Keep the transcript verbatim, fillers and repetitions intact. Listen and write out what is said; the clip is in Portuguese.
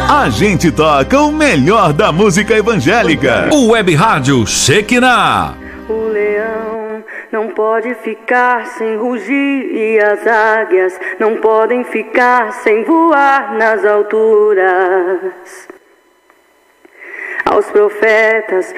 A gente toca o melhor da música evangélica. O Web Rádio Shekinah. O leão não pode ficar sem rugir e as águias não podem ficar sem voar nas alturas. Aos profetas